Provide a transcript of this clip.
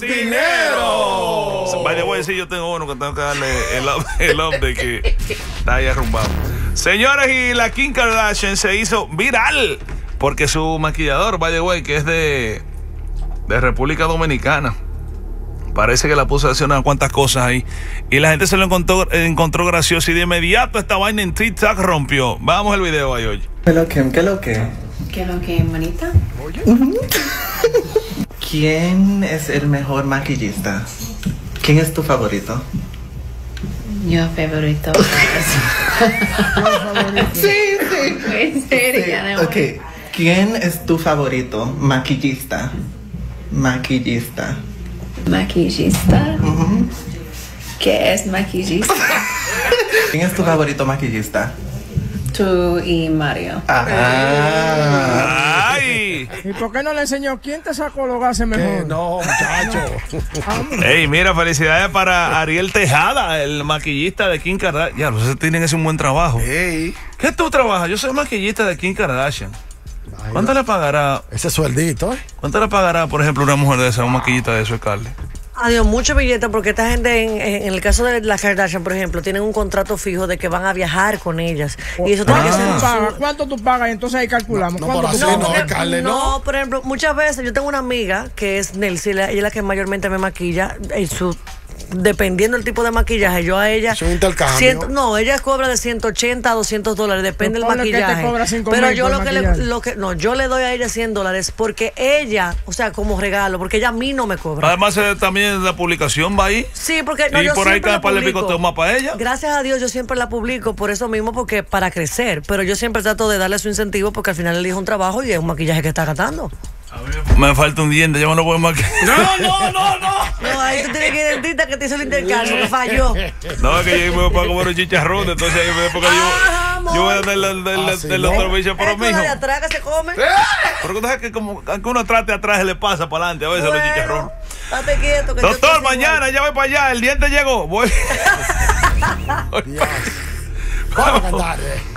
dinero. Vaya, voy a decir, yo tengo uno que tengo que darle el update que está ahí arrumbado. Señores, y la Kim Kardashian se hizo viral porque su maquillador, by the way, que es de República Dominicana, parece que la puso a hacer unas cuantas cosas ahí y la gente se lo encontró gracioso y de inmediato esta vaina en TikTok rompió. Vamos al video ahí, oye. ¿Qué lo que? ¿Qué lo que? ¿Qué lo que, manita? ¿Quién es el mejor maquillista? ¿Quién es tu favorito? Yo favorito. Sí. En serio, ya no. Ok, ¿quién es tu favorito maquillista? Maquillista. Maquillista. ¿Qué es maquillista? ¿Quién es tu favorito maquillista? Tú y Mario. ¡Ay! ¿Y por qué no le enseñó quién te sacó los gases mejor? No, muchacho. Ey, mira, felicidades para Ariel Tejada, el maquillista de Kim Kardashian. Ya, ustedes tienen que hacer un buen trabajo. Ey. ¿Qué tú trabajas? Yo soy maquillista de Kim Kardashian. ¿Cuánto le pagará? Ese sueldito, ¿Cuánto le pagará, por ejemplo, una mujer de esa, un maquillista de eso, Carly? Adiós, mucho billete porque esta gente, en el caso de las Kardashian, por ejemplo, tienen un contrato fijo de que van a viajar con ellas. Y eso tiene que ser... ¿Cuánto tú pagas? Entonces ahí calculamos. No, por así Carly, no, por ejemplo, muchas veces yo tengo una amiga que es Nelcy, ella es la que mayormente me maquilla. Dependiendo del tipo de maquillaje, yo a ella... Es un intercambio. No, ella cobra de 180 a 200 dólares, depende del maquillaje. Que te cobra 5,000 pero yo yo le doy a ella 100 dólares porque ella, o sea, como regalo, porque ella a mí no me cobra. Además, también la publicación va ahí. Sí, porque y yo por ahí siempre cada par de picoteo más para ella. Gracias a Dios yo siempre la publico por eso mismo, porque para crecer. Pero yo siempre trato de darle su incentivo porque al final le dijo un trabajo y es un maquillaje que está gastando. Me falta un diente, yo me lo puedo maquillar. No, ahí tú tienes que ir al dentista que te hizo el intercambio, que falló. No, es que yo me voy a comer un chicharrón, entonces ahí porque yo voy a dar del doctor Bicho, pero mijo. de atrás que se come. Pero tú sabes que como aunque uno trate atrás se le pasa para adelante a veces los chicharrones. Date quieto. Que Doctor, mañana ya voy para allá, el diente llegó. Voy. Dios. Vamos a cantar,